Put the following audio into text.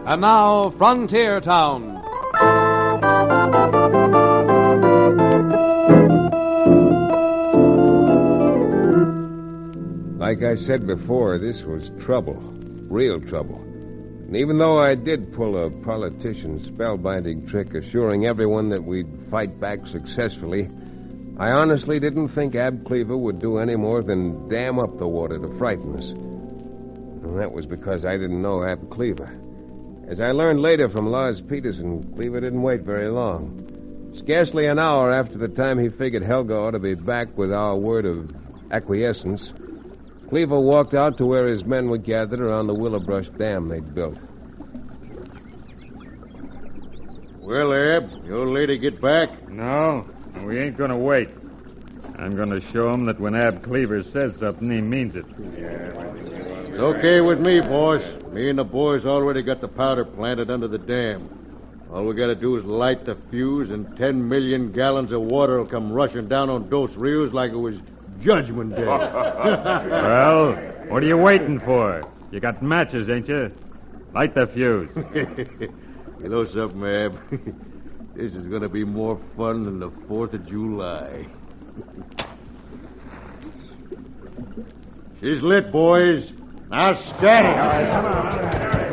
And now, Frontier Town. Like I said before, this was trouble. Real trouble. And even though I did pull a politician's spellbinding trick assuring everyone that we'd fight back successfully, I honestly didn't think Ab Cleaver would do any more than dam up the water to frighten us. And that was because I didn't know Ab Cleaver. As I learned later from Lars Peterson, Cleaver didn't wait very long. Scarcely an hour after the time he figured Helga ought to be back with our word of acquiescence, Cleaver walked out to where his men were gathered around the Willowbrush Dam they'd built. Well, Ab, the old lady get back? No, we ain't gonna wait. I'm gonna show him that when Ab Cleaver says something, he means it. It's okay with me, boss. Me and the boys already got the powder planted under the dam. All we gotta do is light the fuse, and 10 million gallons of water will come rushing down on Dos Rios like it was Judgment Day. Well, what are you waiting for? You got matches, ain't you? Light the fuse. You know something, Ab? This is going to be more fun than the 4th of July. She's lit, boys. Now steady. All right, come on.